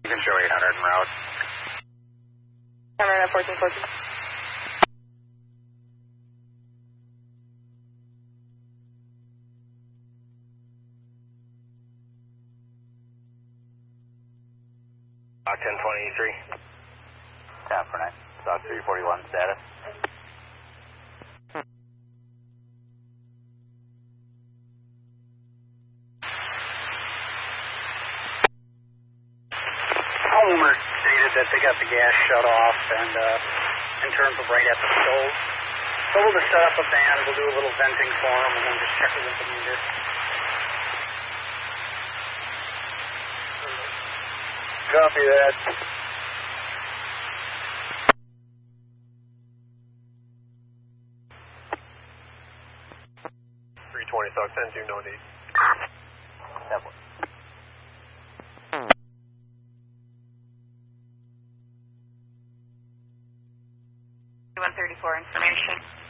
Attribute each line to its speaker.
Speaker 1: You can show 800 en route.
Speaker 2: Camera 1414.
Speaker 1: Stock 1023. Tap for 9. Stock 341 status. Homeowner stated that they got the gas shut off and in terms of right at the stove. So we'll just set up a fan, we'll do a little venting for them and then just check it with the meter. Copy that. 320 Stock 10-2, no need. That one.
Speaker 2: 134 information.